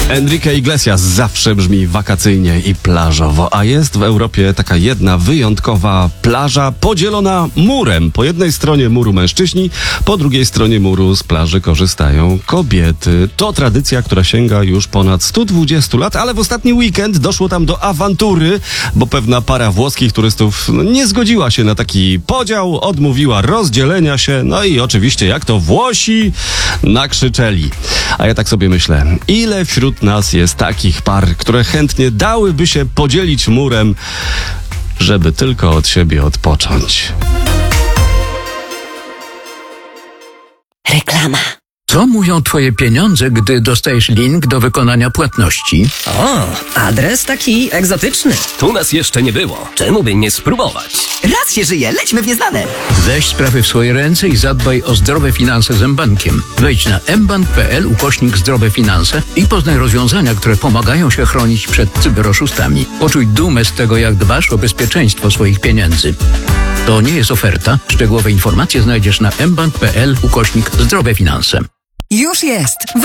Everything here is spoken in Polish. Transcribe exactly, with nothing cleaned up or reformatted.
Enrique Iglesias zawsze brzmi wakacyjnie i plażowo, a jest w Europie taka jedna wyjątkowa plaża podzielona murem. Po jednej stronie muru mężczyźni, po drugiej stronie muru z plaży korzystają kobiety. To tradycja, która sięga już ponad sto dwadzieścia lat, ale w ostatni weekend doszło tam do awantury, bo pewna para włoskich turystów no, nie zgodziła się na taki podział, odmówiła rozdzielenia się, no i oczywiście jak to Włosi nakrzyczeli. A ja tak sobie myślę, ile wśród nas jest takich par, które chętnie dałyby się podzielić murem, żeby tylko od siebie odpocząć. Reklama. Co mówią twoje pieniądze, gdy dostajesz link do wykonania płatności? O, adres taki egzotyczny. Tu nas jeszcze nie było. Czemu by nie spróbować? Raz się żyje, lećmy w nieznane. Weź sprawy w swoje ręce i zadbaj o zdrowe finanse z mBankiem. Wejdź na mbank.pl ukośnik zdrowe finanse i poznaj rozwiązania, które pomagają się chronić przed cyberoszustami. Poczuj dumę z tego, jak dbasz o bezpieczeństwo swoich pieniędzy. To nie jest oferta. Szczegółowe informacje znajdziesz na mbank.pl ukośnik zdrowe finanse. Już jest.